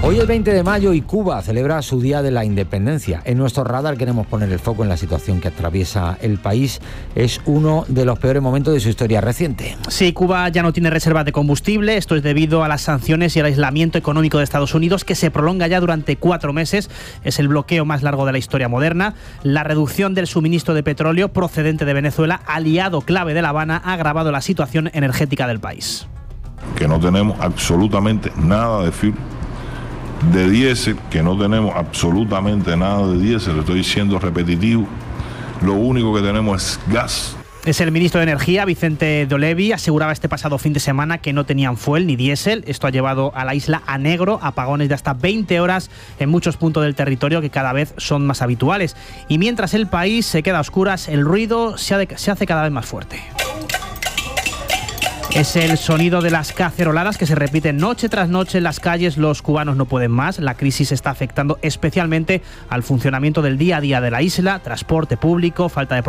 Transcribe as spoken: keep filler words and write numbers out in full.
Hoy es veinte de mayo y Cuba celebra su Día de la Independencia. En nuestro radar queremos poner el foco en la situación que atraviesa el país. Es uno de los peores momentos de su historia reciente. Sí, Cuba ya no tiene reservas de combustible. Esto es debido a las sanciones y al aislamiento económico de Estados Unidos, que se prolonga ya durante cuatro meses. Es el bloqueo más largo de la historia moderna. La reducción del suministro de petróleo procedente de Venezuela, aliado clave de La Habana, ha agravado la situación energética del país. Que no tenemos absolutamente nada de fibra. De diésel, que no tenemos absolutamente nada de diésel, lo estoy diciendo repetitivo, lo único que tenemos es gas. Es el ministro de Energía, Vicente Dolevi, aseguraba este pasado fin de semana que no tenían fuel ni diésel. Esto ha llevado a la isla a negro, apagones de hasta veinte horas en muchos puntos del territorio que cada vez son más habituales. Y mientras el país se queda a oscuras, el ruido se, ha de, se hace cada vez más fuerte. Es el sonido de las caceroladas que se repiten noche tras noche en las calles. Los cubanos no pueden más. La crisis está afectando especialmente al funcionamiento del día a día de la isla, transporte público, falta de